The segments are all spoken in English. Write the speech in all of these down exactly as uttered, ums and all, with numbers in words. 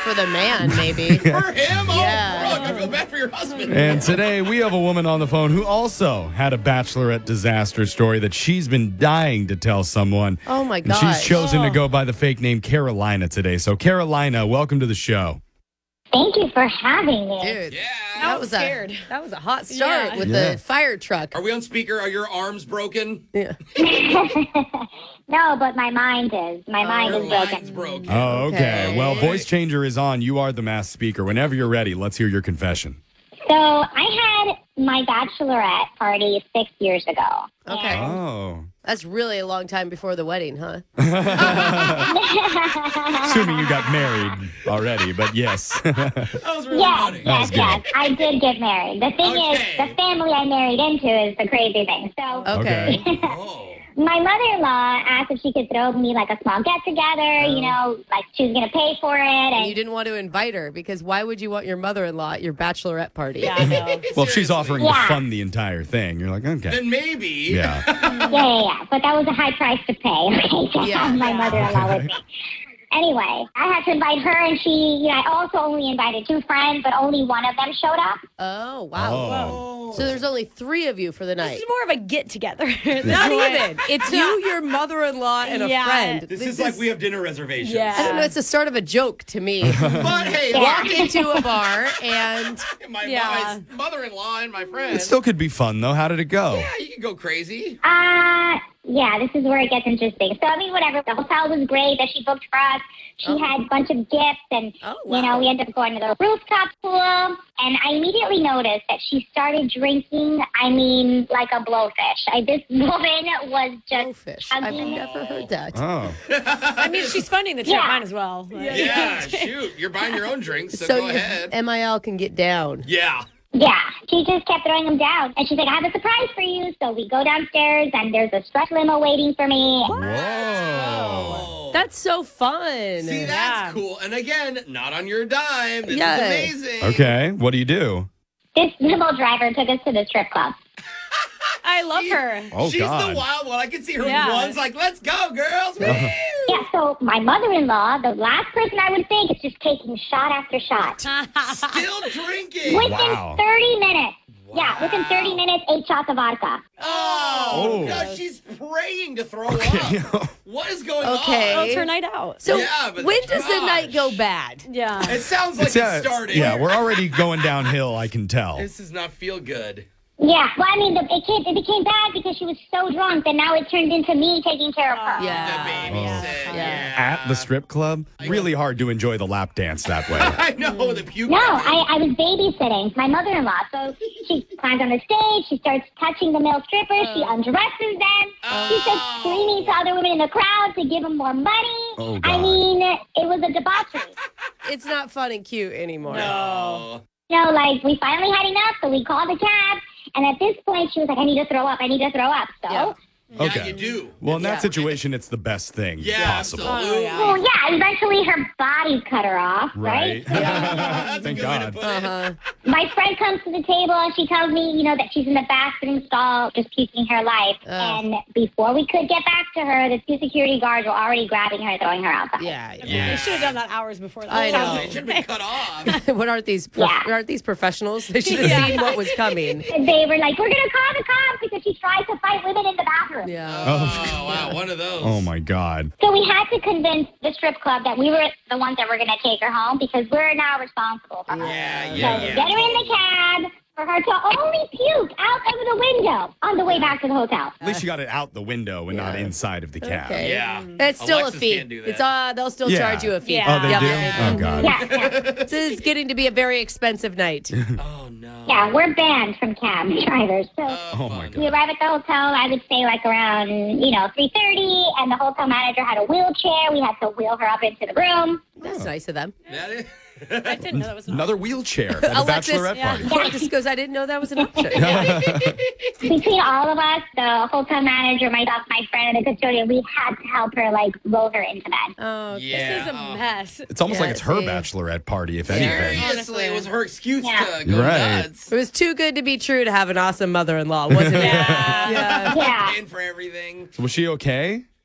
for the man, maybe. For him? Oh, Yeah. Brooke, I feel bad for your husband. And today we have a woman on the phone who also had a bachelorette disaster story that she's been dying to tell someone. Oh, my And gosh. she's chosen to go by the fake name Carolina today. So, Carolina, welcome to the show. Thank you for having me. Dude, Yeah. that was scared. a that was a hot start Yeah. with Yeah. the fire truck. Are we on speaker? Are your arms broken? Yeah. No, but my mind is. My mind Your is line's broken. broken. Oh, okay. Okay. Well, voice changer is on. You are the masked speaker. Whenever you're ready, let's hear your confession. So I had my bachelorette party six years ago. Okay. Oh. That's really a long time before the wedding, huh? Assuming you got married already, but yes. That was really Yes, funny. That was yes, good. yes. I did get married. The thing Okay. is, the family I married into is the crazy thing. So Okay. Oh. my mother-in-law asked if she could throw me like a small get-together, you know, like she was going to pay for it. And And you didn't want to invite her because why would you want your mother-in-law at your bachelorette party? Yeah, I know. Well, if she's Seriously. offering Yeah. to fund the entire thing, you're like, okay. Then maybe. Yeah. yeah, yeah, yeah. But that was a high price to pay, okay, to Yeah. have my Yeah. mother-in-law with me. Anyway, I had to invite her, and she, you know, I also only invited two friends, but only one of them showed up. Oh, wow. Oh. So there's only three of you for the This night. is more of a get together. Not even. It's you, your mother-in-law, and a Yeah. friend. This is like we have dinner reservations. Yeah. I don't know. It's the start of a joke to me. But hey, Walk into a bar and my, Yeah. my mother-in-law and my friend. It still could be fun, though. How did it go? Yeah, you can go crazy. Uh, yeah, this is where it gets interesting. So, I mean, whatever. The hotel was great that she booked for us. She Oh. had a bunch of gifts, and, Oh, you know, wow. we ended up going to the rooftop pool. And I immediately noticed that she started drinking, I mean, like a blowfish. I, this woman was just blowfish. I've chugging. never heard that. Oh. I mean, she's funding the trip, Yeah. mine as well. Yeah, shoot. You're buying your own drinks, so, So go your ahead. M I L can get down. Yeah. Yeah, she just kept throwing them down. And she's like, I have a surprise for you. So we go downstairs, and there's a stretch limo waiting for me. Whoa. That's so fun. See, that's Yeah. cool. And again, not on your dime. This Yeah. is amazing. Okay. What do you do? This limo driver took us to the strip club. I love her. Oh, She's God. the wild one. I can see her Yeah. once like, let's go, girls. Woo! Yeah, so my mother-in-law, the last person I would think, is just taking shot after shot. Still drinking. Within Wow. thirty minutes. Yeah, within thirty minutes, eight shots of vodka. Oh, Oh. gosh, she's praying to throw Okay. up. What is going Okay. on? It's her night out. So Yeah, but when does the gosh. night go bad? Yeah. It sounds like It's, it's, uh, starting. Yeah, we're already going downhill, I can tell. This does not feel good. Yeah, well, I mean, the, it, came, it became bad because she was so drunk that now it turned into me taking care of her. Yeah. The babysit. Oh. Yeah. At the strip club, really hard to enjoy the lap dance that way. I know the puke. No, I, I was babysitting my mother-in-law. So she climbs on the stage, she starts touching the male strippers, she undresses them, she starts screaming to other women in the crowd to give them more money. Oh, I God. mean, it was a debauchery. It's not fun and cute anymore. Oh. You know, like, we finally had enough, so we called a cab. And at this point, she was like, I need to throw up. I need to throw up. So, Yeah. Yeah, Okay. you do. Well, in Yeah. that situation, it's the best thing Yeah, possible. absolutely. well, yeah, eventually her body cut her off, right? Right? That's a Thank good way to God. put it. Uh-huh. My friend comes to the table and she tells me, you know, that she's in the bathroom stall just puking her life. Ugh. And before we could get back to her, the two security guards were already grabbing her and throwing her outside. Yeah. yeah. Yeah. They should have done that hours before that. I know. It should be cut off. what aren't these? Prof- Yeah. Aren't these professionals? They should have Yeah. seen what was coming. And they were like, we're going to call the cops because she tried to fight women in the bathroom. Yeah. Oh, wow, one of those. Oh, my God. So we had to convince the strip club that we were the ones that were going to take her home because we're now responsible for her. Yeah, So yeah, we yeah. get her in the cab for her to only puke out of the window on the way back to the hotel. At least you got it out the window and not Yeah. inside of the cab. Okay. Yeah. It's still Alexis a fee. can't do that. It's uh, they'll still Yeah. charge you a fee. Yeah. Oh, they Yep. do? Oh, God. Yeah, yeah. This is getting to be a very expensive night. Oh, no. Yeah, we're banned from cab drivers. So Oh, my we God. arrive at the hotel, I would say like around, you know, three thirty, and the hotel manager had a wheelchair. We had to wheel her up into the room. That's nice of them. That is- I didn't know that was an Another wheelchair at a Alexis, bachelorette yeah. party. Alexis goes, I didn't know that was an option. Between all of us, the hotel manager, myself, my friend, and the custodian, we had to help her, like, roll her into bed. Oh, okay. yeah. This is a mess. It's almost Yeah, like it's her see. bachelorette party, if anything. Seriously, it was her excuse Yeah. to go Right. nuts. It was too good to be true to have an awesome mother-in-law, wasn't it? Yeah. Yeah. Yeah. Paying for everything. Was she okay?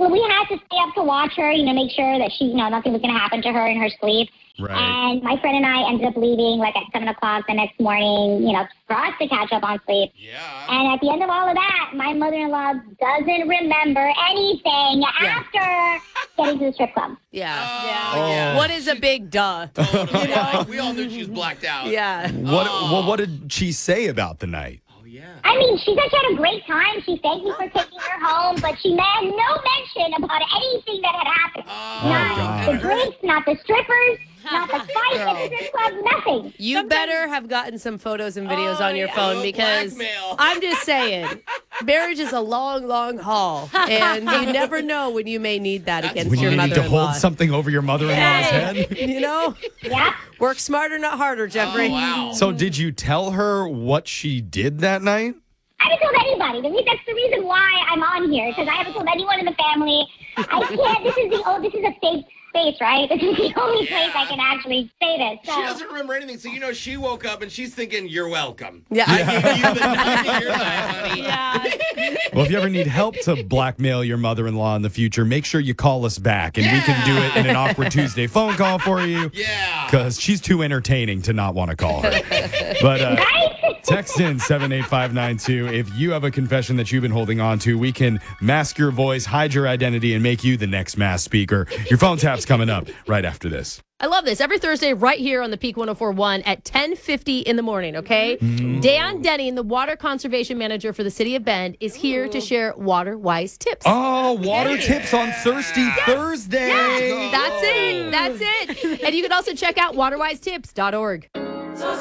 So we had to stay up to watch her, you know, make sure that she, you know, nothing was going to happen to her in her sleep. Right. And my friend and I ended up leaving like at seven o'clock the next morning, you know, for us to catch up on sleep. Yeah. And at the end of all of that, my mother-in-law doesn't remember anything after getting to the strip club. Yeah. Oh, yeah. What is a big duh? Totally. Yeah, we all knew she was blacked out. Yeah. What, Oh. well, what did she say about the night? Oh, yeah. I mean, she said she had a great time. She thanked me for taking her home, but she made no mention about anything that had happened. Oh, not God. the drinks, not the strippers, not the fight at the strip club, nothing. You Sometimes- better have gotten some photos and videos Oh, on your yeah. phone Oh, because blackmail. I'm just saying, marriage is a long, long haul, and you never know when you may need that That's against When your you need to mother-in-law. hold something over your mother-in-law's Hey, head? you know, Yeah. work smarter, not harder, Jeffrey. Oh, wow. So did you tell her what she did that night? I haven't told anybody. The re- that's the reason why I'm on here, because I haven't told anyone in the family. I can't. This is the oh, this is a safe space, right? This is the only place I can actually say this. So. She doesn't remember anything, so you know she woke up and she's thinking, "You're welcome." Yeah. I gave you the night of your life, honey. Yeah. Well, if you ever need help to blackmail your mother-in-law in the future, make sure you call us back, and we can do it in an awkward Tuesday phone call for you. Yeah. Because she's too entertaining to not want to call her. But uh, Right? text in seven eight five nine two. If you have a confession that you've been holding on to, we can mask your voice, hide your identity, and make you the next mass speaker. Your phone tap's coming up right after this. I love this. Every Thursday, right here on the Peak one oh four point one at ten fifty in the morning, okay? Dan Denning, the water conservation manager for the city of Bend, is here to share water-wise tips. Oh, water tips on Thirsty Thursday. That's it. That's it. And you can also check out water wise tips dot org.